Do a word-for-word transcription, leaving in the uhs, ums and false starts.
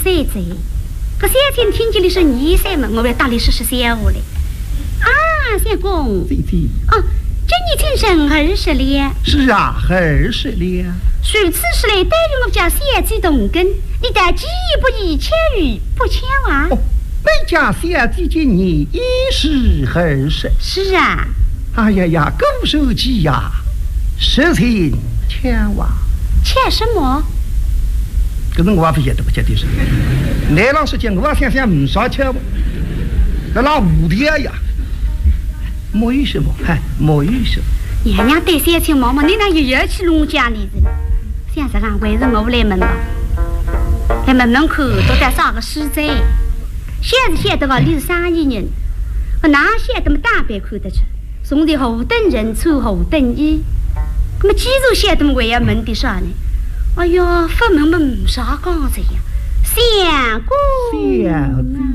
三岁，可三天听见你是二岁嘛，我要打你试试三五嘞。啊，相公。 姐姐。 哦，这你请神儿是了。 是啊，儿是了。 如此时来，待于我家三子同根，你待既不宜千语不千话。 哦，每家三子见你一时儿是。 是啊。 哎呀呀，狗手机呀，十情千话。 千什么？ 可是我也不晓得，不晓得是。来老实讲，我想想没啥钱不？那那五天呀，没有什么，嗨，没有什么。 娘娘对三亲毛毛，你那又要去弄家里人？想着俺为什么不来门吧？来门门口都在上个死贼，现在晓得个你是生意人，我哪晓得么大白看得出？从的后等人穿后等衣，那么记住晓得么为要门的啥呢？哎呀，发门么没啥讲子呀，相公。 相公。